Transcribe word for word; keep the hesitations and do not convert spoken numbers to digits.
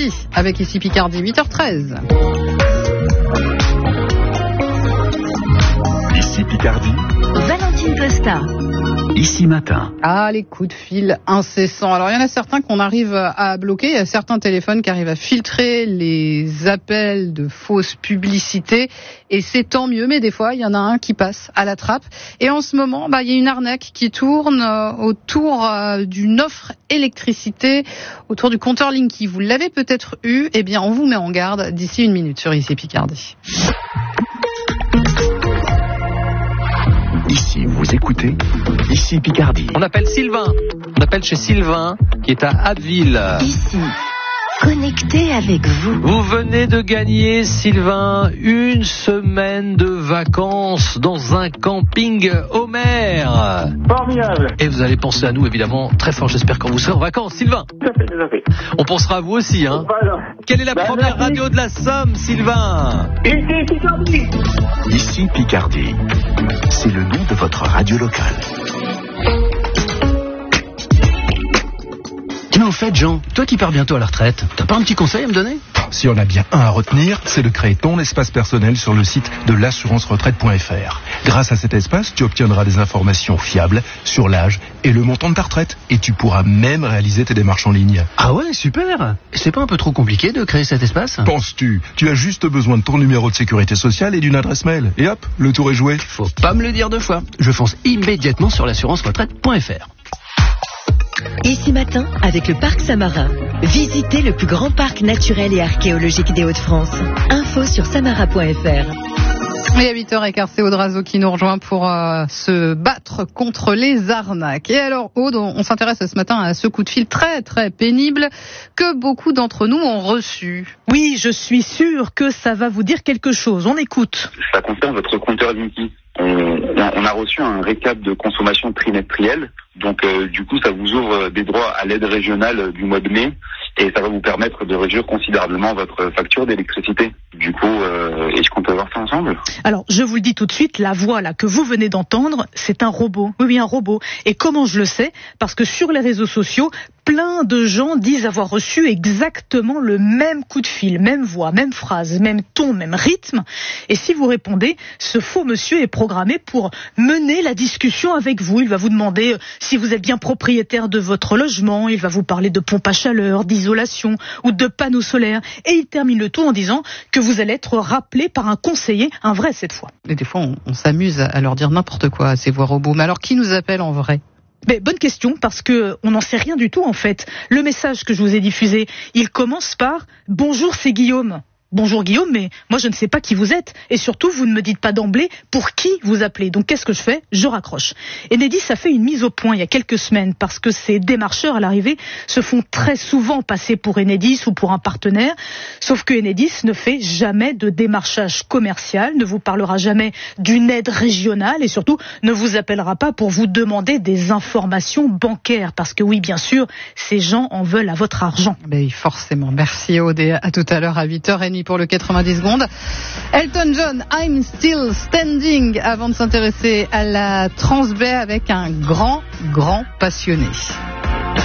Picardie, avec ici Picardie, huit heures treize. Ici Picardie. Valentine Costa. Ici matin. Ah, les coups de fil incessants. Alors, il y en a certains qu'on arrive à bloquer. Il y a certains téléphones qui arrivent à filtrer les appels de fausses publicités. Et c'est tant mieux. Mais des fois, il y en a un qui passe à la trappe. Et en ce moment, bah, il y a une arnaque qui tourne euh, autour euh, d'une offre électricité, autour du compteur Linky. Vous l'avez peut-être eu. Eh bien, on vous met en garde d'ici une minute sur Ici Picardie. Ici, vous écoutez Ici Picardie. On appelle Sylvain. On appelle chez Sylvain, qui est à Abbeville. Ici, connecté avec vous. Vous venez de gagner, Sylvain, une semaine de vacances dans un camping au mer. Formidable. Et vous allez penser à nous, évidemment, très fort, j'espère, quand vous serez en vacances, Sylvain. Tout à fait, tout à fait. On pensera à vous aussi, hein. Voilà. Quelle est la Bah, première merci. radio de la Somme, Sylvain? Ici Picardie. Ici Picardie. C'est le nom de votre radio locale. Tiens, au fait, Jean, toi qui pars bientôt à la retraite, t'as pas un petit conseil à me donner? Si on a bien un à retenir, c'est de créer ton espace personnel sur le site de l'assurance retraite point f r. Grâce à cet espace, tu obtiendras des informations fiables sur l'âge et le montant de ta retraite. Et tu pourras même réaliser tes démarches en ligne. Ah ouais, super. C'est pas un peu trop compliqué de créer cet espace? Penses-tu? Tu as juste besoin de ton numéro de sécurité sociale et d'une adresse mail. Et hop, le tour est joué. Faut pas me le dire deux fois. Je fonce immédiatement sur l'assurance retraite point f r. Ici matin, avec le Parc Samarin. Visitez le plus grand parc naturel et archéologique des Hauts-de-France. Info sur samara point f r. Et à huit heures quinze, c'est Aude Razo qui nous rejoint pour euh, se battre contre les arnaques. Et alors, Aude, on, on s'intéresse ce matin à ce coup de fil très très pénible que beaucoup d'entre nous ont reçu. Oui, je suis sûre que ça va vous dire quelque chose. On écoute. Ça concerne votre compteur Linky. On, on a reçu un récap de consommation trimestrielle. Donc, euh, du coup, ça vous ouvre des droits à l'aide régionale du mois de mai et ça va vous permettre de réduire considérablement votre facture d'électricité. Du coup, euh, est-ce qu'on peut voir ça ensemble? Alors, je vous le dis tout de suite, la voix là que vous venez d'entendre, c'est un robot. Oui, oui, un robot. Et comment je le sais? Parce que sur les réseaux sociaux, plein de gens disent avoir reçu exactement le même coup de fil, même voix, même phrase, même ton, même rythme. Et si vous répondez, ce faux monsieur est programmé pour mener la discussion avec vous. Il va vous demander si vous êtes bien propriétaire de votre logement, il va vous parler de pompe à chaleur, d'isolation ou de panneaux solaires. Et il termine le tout en disant que vous allez être rappelé par un conseiller, un vrai cette fois. Et des fois, on, on s'amuse à leur dire n'importe quoi à ces voix robots. Mais alors, qui nous appelle en vrai? Mais bonne question, parce que on n'en sait rien du tout en fait. Le message que je vous ai diffusé, il commence par « Bonjour, c'est Guillaume ». Bonjour Guillaume, mais moi je ne sais pas qui vous êtes. Et surtout, vous ne me dites pas d'emblée pour qui vous appelez. Donc qu'est-ce que je fais? Je raccroche. Enedis a fait une mise au point il y a quelques semaines parce que ces démarcheurs à l'arrivée se font très souvent passer pour Enedis ou pour un partenaire. Sauf que Enedis ne fait jamais de démarchage commercial, ne vous parlera jamais d'une aide régionale et surtout ne vous appellera pas pour vous demander des informations bancaires. Parce que oui, bien sûr, ces gens en veulent à votre argent. Mais forcément. Merci Aude. Et à tout à l'heure à huit heures trente pour le quatre-vingt-dix secondes. Elton John, I'm Still Standing, avant de s'intéresser à la Transbay avec un grand, grand passionné.